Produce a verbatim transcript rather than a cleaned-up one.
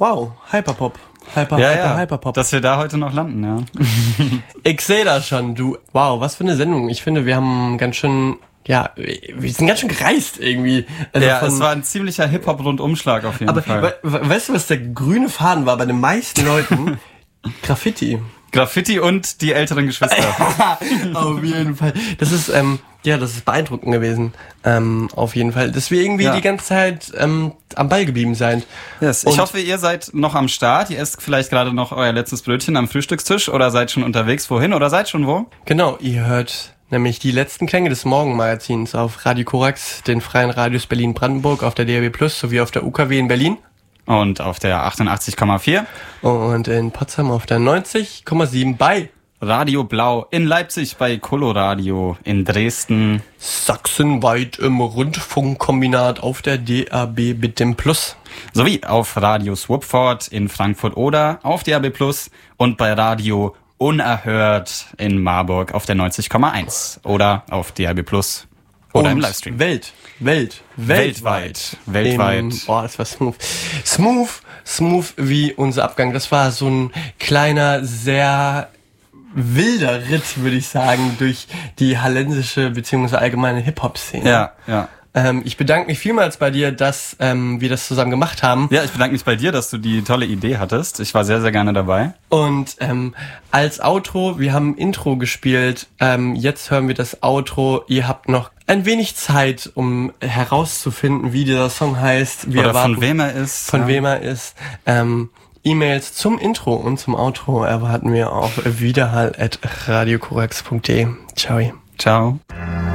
Wow, Hyperpop. Hyper, ja, Hyper, ja, Hyperpop. Dass wir da heute noch landen, ja. Ich sehe das schon, du. Wow, was für eine Sendung. Ich finde, wir haben ganz schön, ja, wir sind ganz schön gereist irgendwie. Also ja, von, es war ein ziemlicher Hip-Hop-Rundumschlag auf jeden aber, Fall. we- we- weißt du, was der grüne Faden war bei den meisten Leuten? Graffiti. Graffiti und die älteren Geschwister. Auf jeden Fall. Das ist, ähm, ja, das ist beeindruckend gewesen. Ähm, auf jeden Fall. Dass wir irgendwie Ja. die ganze Zeit ähm, am Ball geblieben sind. Yes. Ich hoffe, ihr seid noch am Start. Ihr esst vielleicht gerade noch euer letztes Brötchen am Frühstückstisch oder seid schon unterwegs. Wohin oder seid schon wo? Genau, ihr hört nämlich die letzten Klänge des Morgenmagazins auf Radio Korax, den freien Radios Berlin-Brandenburg, auf der D A B Plus sowie auf der U K W in Berlin. Und auf der achtundachtzig Komma vier. Und in Potsdam auf der neunzig Komma sieben bei Radio Blau in Leipzig bei Coloradio, in Dresden. sachsenweit im Rundfunkkombinat auf der D A B mit dem Plus. Sowie auf Radio Swupford in Frankfurt oder auf D A B Plus und bei Radio Unerhört in Marburg auf der neunzig Komma eins oder auf D A B Plus oder Und im Livestream. Welt, Welt, Weltweit. Weltweit. Im, oh, das war smooth. Smooth, smooth wie unser Abgang. Das war so ein kleiner, sehr wilder Ritt, würde ich sagen, durch die hallensische bzw. allgemeine Hip-Hop-Szene. Ja, ja. Ähm, ich bedanke mich vielmals bei dir, dass ähm, wir das zusammen gemacht haben. Ja, ich bedanke mich bei dir, dass du die tolle Idee hattest. Ich war sehr, sehr gerne dabei. Und ähm, als Outro, wir haben ein Intro gespielt, ähm, jetzt hören wir das Outro. Ihr habt noch ein wenig Zeit, um herauszufinden, wie dieser Song heißt. Wir Oder erwarten, von wem er ist. Von ja. wem er ist. Ähm, E-Mails zum Intro und zum Outro erwarten wir auf widerhall at radiokorax punkt de. Ciao. Ciao.